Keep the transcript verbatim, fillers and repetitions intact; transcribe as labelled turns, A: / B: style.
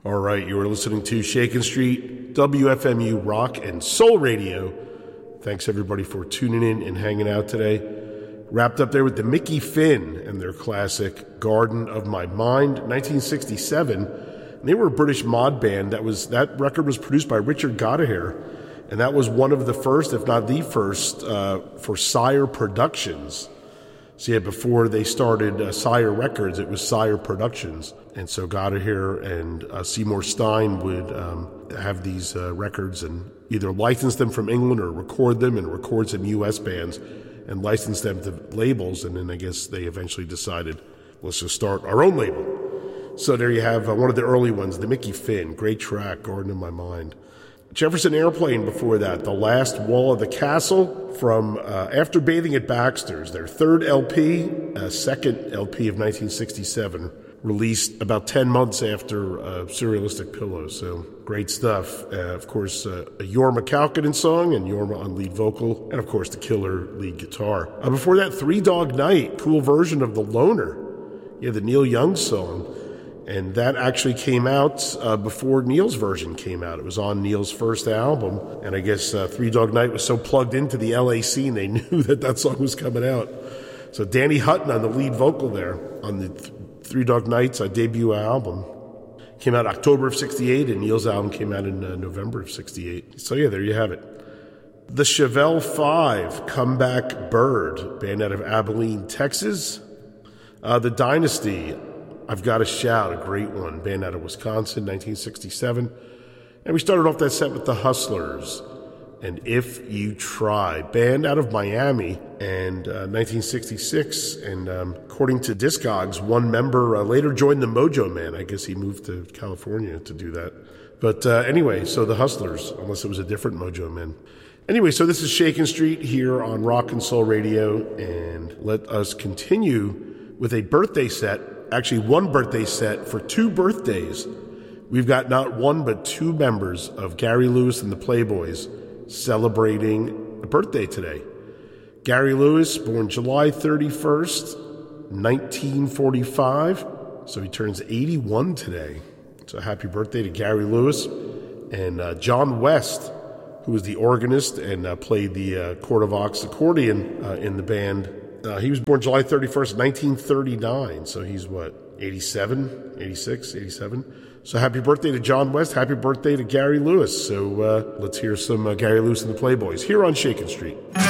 A: All right, you are listening to Shakin' Street, W F M U Rock and Soul Radio. Thanks, everybody, for tuning in and hanging out today. Wrapped up there with the Mickey Finn and their classic Garden of My Mind, nineteen sixty-seven. And they were a British mod band. That was that record was produced by Richard Gottehrer, and that was one of the first, if not the first, uh, for Sire Productions. So yeah, before they started uh, Sire Records, it was Sire Productions. And so Gottehrer and uh, Seymour Stein would um, have these uh, records and either license them from England or record them and record some U S bands and license them to labels. And then I guess they eventually decided, let's just start our own label. So there you have uh, one of the early ones, the Mickey Finn. Great track, Garden of My Mind. Jefferson Airplane before that, The Last Wall of the Castle from uh, After Bathing at Baxter's, their third L P, uh, second L P of nineteen sixty-seven, released about ten months after uh, Surrealistic Pillows. So great stuff. Uh, of course, uh, a Jorma Kaukonen song and Jorma on lead vocal, and of course the killer lead guitar. Uh, before that, Three Dog Night, cool version of The Loner. Yeah, the Neil Young song. And that actually came out uh, before Neil's version came out. It was on Neil's first album. And I guess uh, Three Dog Night was so plugged into the L A scene, they knew that that song was coming out. So Danny Hutton on the lead vocal there on the th- Three Dog Night's uh, debut album. Came out October of sixty-eight, and Neil's album came out in uh, November of sixty-eight. So yeah, there you have it. The Chevelle Five, Comeback Bird, band out of Abilene, Texas. Uh, the Dynasty, I've Got a Shout, a great one, band out of Wisconsin, nineteen sixty-seven. And we started off that set with the Hustlers and If You Try, band out of Miami, and uh, nineteen sixty-six. And um, according to Discogs, one member uh, later joined the Mojo Man. I guess he moved to California to do that. But uh, anyway, so the Hustlers, unless it was a different Mojo Man. Anyway, so this is Shakin' Street here on Rock and Soul Radio, and let us continue with a birthday set. Actually, one birthday set for two birthdays. We've got not one but two members of Gary Lewis and the Playboys celebrating a birthday today. Gary Lewis, born July thirty-first, nineteen forty-five, so he turns eighty-one today. So happy birthday to Gary Lewis. And uh, John West, who was the organist and uh, played the uh, Court of Ox accordion uh, in the band. Uh, he was born July thirty-first, nineteen thirty-nine, so he's what, eighty-seven, eighty-six, eighty-seven? So happy birthday to John West, happy birthday to Gary Lewis. So uh, let's hear some uh, Gary Lewis and the Playboys here on Shakin' Street.